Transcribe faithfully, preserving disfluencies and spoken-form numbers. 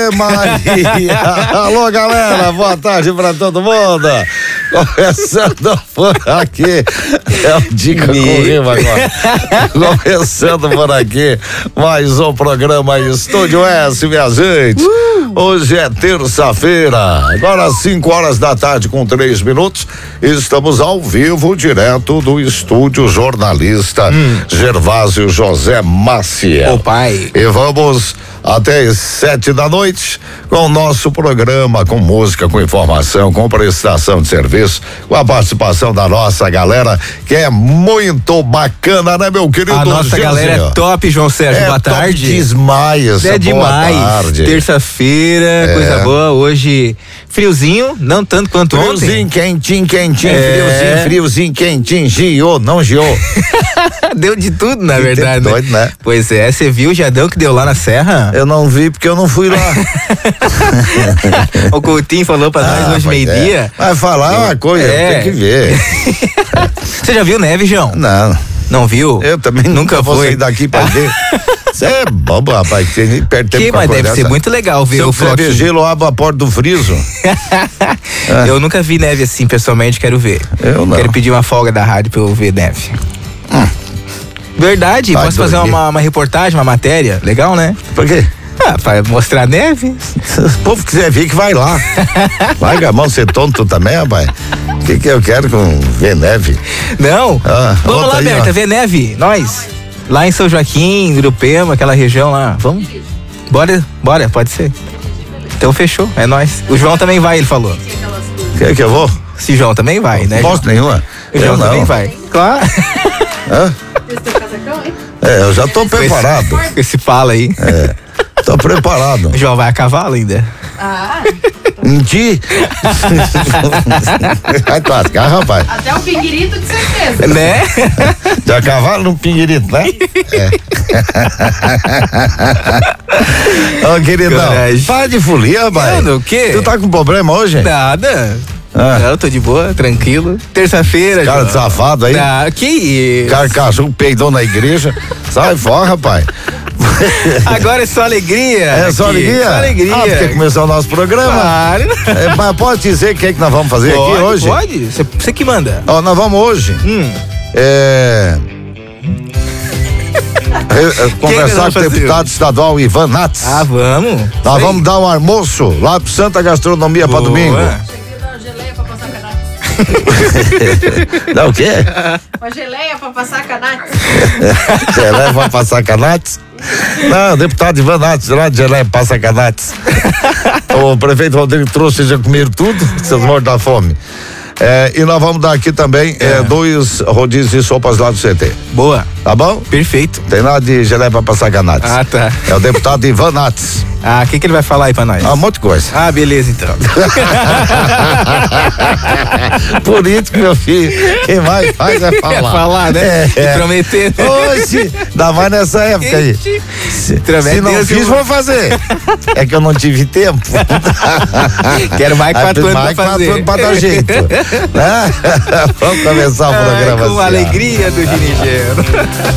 Ave Maria! Alô, galera, boa tarde pra todo mundo. Começando por aqui, é o Dica com Rima agora. Começando por aqui, mais um programa Estúdio S, minha gente. Uh! Hoje é terça-feira, agora às cinco horas da tarde com três minutos. Estamos ao vivo, direto do estúdio jornalista hum. Gervásio José Maciel. O pai. E vamos até as sete da noite com o nosso programa, com música, com informação, com prestação de serviço, com a participação da nossa galera, que é muito bacana, né, meu querido? A nossa Gilzinho? Galera é top, João Sérgio, é boa top tarde. Demais, é demais. Boa tarde. Terça-feira, é. coisa boa. Hoje friozinho, não tanto quanto friozinho, ontem. Friozinho, quentinho, quentinho, é. friozinho, friozinho, quentinho, giou, não giou. Deu de tudo, na que verdade, doido, né? né? Pois é, você viu o jadão que deu lá na serra? Eu não vi porque eu não fui lá. O Coutinho falou pra nós ah, hoje meio-dia. É. Vai falar é. uma coisa, é. tem que ver. Você já viu neve, João? Não. Não viu? Eu também nunca vou sair daqui pra ver. Você é bobo, rapaz, que nem perde tempo. Que, mas deve dessa. ser muito legal ver Se o floquinho. Se eu gelo, eu abro a porta do friso. é. Eu nunca vi neve assim, pessoalmente, quero ver. Eu não. Quero pedir uma folga da rádio pra eu ver neve. Hum. Verdade, Vai posso dormir. fazer uma, uma reportagem, uma matéria, legal, né? Por quê? Ah, pra mostrar neve. Se o povo quiser vir, que vai lá. Vai, Gamão, ser tonto também, rapaz. O que que eu quero com ver neve? Não. Ah, Vamos lá, aí, Berta, ó. ver neve. Nós. Lá em São Joaquim, Urupema, aquela região lá. Vamos? Bora, bora, pode ser. Então fechou, é nóis. O João também vai, ele falou. Quer que eu vou? Se João também vai, né? Não posso João? nenhuma. O João também não. vai. Claro. Hã? É, eu já tô preparado. Com esse, esse fala aí. É, tô preparado. O João vai a cavalo ainda. Ah. Menti? Vai lascar, rapaz. Até o pinguirito de certeza. Né? Já cavalo no pinguirito, né? É. Ô, queridão, para de folia, rapaz. Mano, o quê? Tu tá com problema hoje? Nada. Ah. Não, tô de boa, tranquilo. Terça-feira, cara João. safado aí. Ah, que isso? Cara cachorro peidou na igreja. Sai fora, rapaz. Agora é só alegria. É só aqui. alegria? Só alegria. Ah, porque começou o nosso programa. Claro. É, mas pode dizer o que é que nós vamos fazer pode, aqui hoje? Pode, você que manda. Ó, nós vamos hoje. Hum. É. Conversar com o deputado estadual Ivan Nats. Ah, vamos. Nós vamos dar um almoço lá pro Santa Gastronomia para domingo. Dá o quê? Uma geleia pra passar canate. Geleia pra passar canates? Não, deputado Ivan Nats, lá de geleia passa canates. O prefeito Rodrigo trouxe, vocês já comeram tudo? Vocês morrem da fome. É, e nós vamos dar aqui também é. É, dois rodízios de sopas lá do C T. Boa. Tá bom? Perfeito. Tem nada de geleia pra passar canates. Ah, tá. É o deputado Ivan Nats. Ah, o que que ele vai falar aí pra nós? Ah, um monte de coisa. Ah, beleza então. Político, meu filho, quem mais faz é falar. É falar, né? É, é. é. Prometer. Hoje, ainda mais nessa época aí. Se, se não Deus fiz, eu... vou fazer. É que eu não tive tempo. Quero mais quatro anos mais pra fazer. Mais quatro anos pra dar jeito. Né? Vamos começar o programa Ai, com assim. alegria do Ginigeno.